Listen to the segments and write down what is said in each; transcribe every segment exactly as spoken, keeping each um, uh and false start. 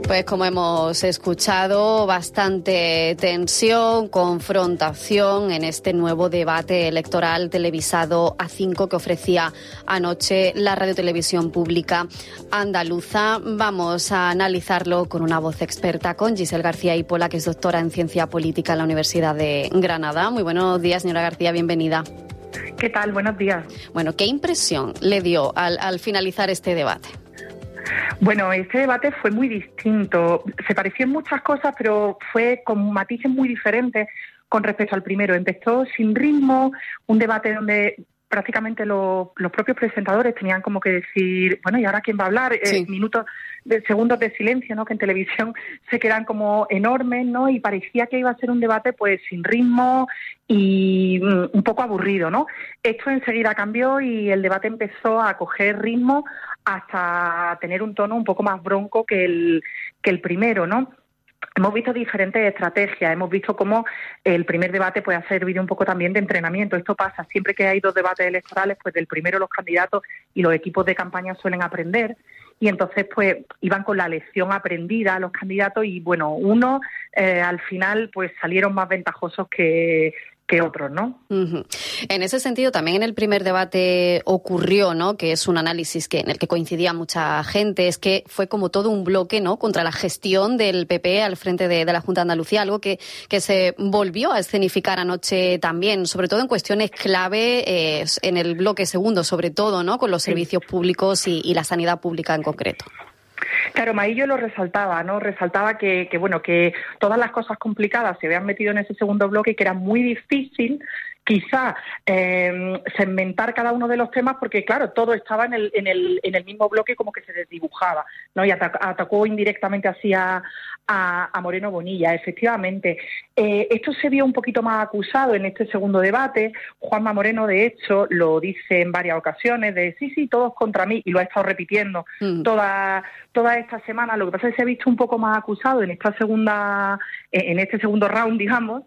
Pues como hemos escuchado, bastante tensión, confrontación en este nuevo debate electoral televisado A cinco que ofrecía anoche la radiotelevisión pública andaluza. Vamos a analizarlo con una voz experta, con Giselle García Ipola, que es doctora en Ciencia Política en la Universidad de Granada. Muy buenos días, señora García, bienvenida. ¿Qué tal? Buenos días. Bueno, ¿qué impresión le dio al, al finalizar este debate? Bueno, este debate fue muy distinto. Se pareció en muchas cosas, pero fue con matices muy diferentes con respecto al primero. Empezó sin ritmo, un debate donde prácticamente los, los propios presentadores tenían como que decir, bueno, ¿y ahora quién va a hablar? Sí. Eh, minutos, de, segundos de silencio, ¿no? Que en televisión se quedan como enormes, ¿no? Y parecía que iba a ser un debate pues sin ritmo y um, un poco aburrido, ¿no? Esto enseguida cambió y el debate empezó a coger ritmo hasta tener un tono un poco más bronco que el, que el primero, ¿no? Hemos visto diferentes estrategias, hemos visto cómo el primer debate pues, ha servido un poco también de entrenamiento. Esto pasa siempre que hay dos debates electorales, pues del primero los candidatos y los equipos de campaña suelen aprender, y entonces pues iban con la lección aprendida los candidatos y bueno, unos eh, al final pues salieron más ventajosos que... que otros, ¿no? Uh-huh. En ese sentido, también en el primer debate ocurrió, ¿no?, que es un análisis que en el que coincidía mucha gente, es que fue como todo un bloque, ¿no?, contra la gestión del P P al frente de, de la Junta de Andalucía, algo que, que se volvió a escenificar anoche también, sobre todo en cuestiones clave, eh, en el bloque segundo, sobre todo, ¿no?, con los sí. servicios públicos y, y la sanidad pública en concreto. Claro, Maillo lo resaltaba, ¿no? Resaltaba que, que, bueno, que todas las cosas complicadas se habían metido en ese segundo bloque y que era muy difícil quizá eh, segmentar cada uno de los temas porque, claro, todo estaba en el, en el, en el mismo bloque como que se desdibujaba, ¿no? Y atacó, atacó indirectamente hacia a, a Moreno Bonilla, efectivamente. Eh, esto se vio un poquito más acusado en este segundo debate. Juanma Moreno, de hecho, lo dice en varias ocasiones, de sí, sí, todos contra mí, y lo ha estado repitiendo mm. toda, toda esta semana. Lo que pasa es que se ha visto un poco más acusado en esta segunda, en este segundo round, digamos,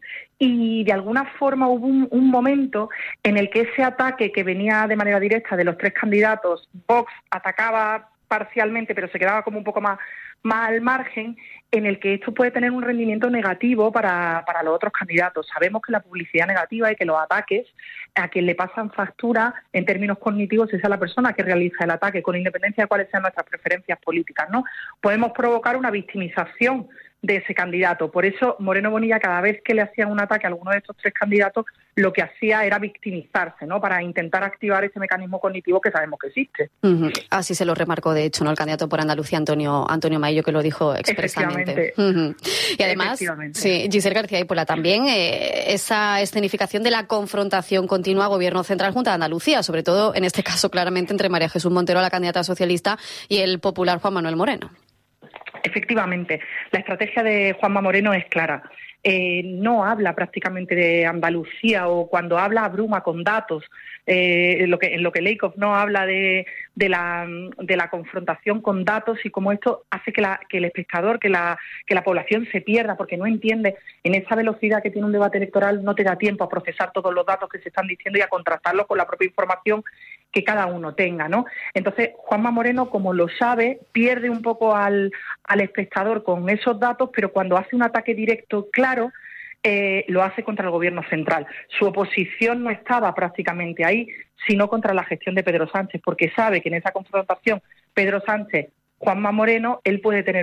y de alguna forma hubo un, un momento en el que ese ataque que venía de manera directa de los tres candidatos, Vox atacaba parcialmente, pero se quedaba como un poco más, más al margen, en el que esto puede tener un rendimiento negativo para, para los otros candidatos. Sabemos que la publicidad negativa y que los ataques a quien le pasan factura en términos cognitivos es a la persona que realiza el ataque, con independencia de cuáles sean nuestras preferencias políticas, ¿no? Podemos provocar una victimización de ese candidato. Por eso Moreno Bonilla, cada vez que le hacían un ataque a alguno de estos tres candidatos, lo que hacía era victimizarse, ¿no?, para intentar activar ese mecanismo cognitivo que sabemos que existe. Uh-huh. Así se lo remarcó, de hecho, ¿no?, el candidato por Andalucía, Antonio Antonio Maillo, que lo dijo expresamente. Uh-huh. Y además, sí, Giselle García Ipola, también eh, esa escenificación de la confrontación continua Gobierno Central Junta de Andalucía, sobre todo en este caso claramente entre María Jesús Montero, la candidata socialista, y el popular Juan Manuel Moreno. Efectivamente, la estrategia de Juanma Moreno es clara. Eh, no habla prácticamente de Andalucía, o cuando habla abruma con datos. Eh, en lo que en lo que Leikov no habla de, de la de la confrontación con datos y cómo esto hace que la que el espectador, que la que la población se pierda porque no entiende. En esa velocidad que tiene un debate electoral no te da tiempo a procesar todos los datos que se están diciendo y a contrastarlos con la propia información que cada uno tenga, ¿no? Entonces, Juanma Moreno, como lo sabe, pierde un poco al, al espectador con esos datos, pero cuando hace un ataque directo claro, eh, lo hace contra el Gobierno central. Su oposición no estaba prácticamente ahí, sino contra la gestión de Pedro Sánchez, porque sabe que en esa confrontación Pedro Sánchez, Juanma Moreno, él puede tener